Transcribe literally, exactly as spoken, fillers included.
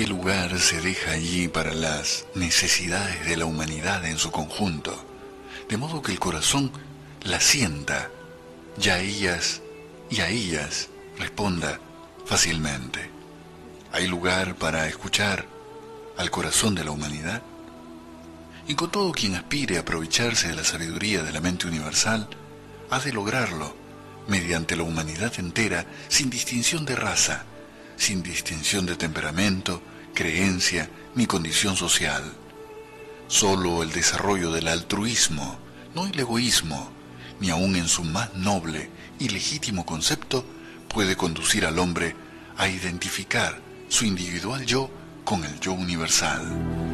¿Qué lugar se deja allí para las necesidades de la humanidad en su conjunto? De modo que el corazón la sienta, y a ellas y a ellas responda fácilmente. ¿Hay lugar para escuchar al corazón de la humanidad? Y con todo quien aspire a aprovecharse de la sabiduría de la mente universal, ha de lograrlo mediante la humanidad entera, sin distinción de raza, sin distinción de temperamento, creencia ni condición social. Solo el desarrollo del altruismo, no el egoísmo, ni aun en su más noble y legítimo concepto, puede conducir al hombre a identificar su individual yo con el yo universal.